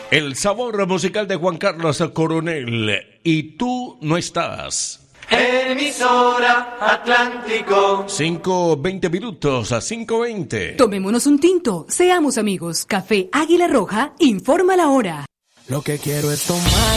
El sabor musical de Juan Carlos Coronel. Y tú no estás. Emisora Atlántico. 5:20 minutos a 5:20. Tomémonos un tinto, seamos amigos. Café Águila Roja informa la hora. Lo que quiero es tomar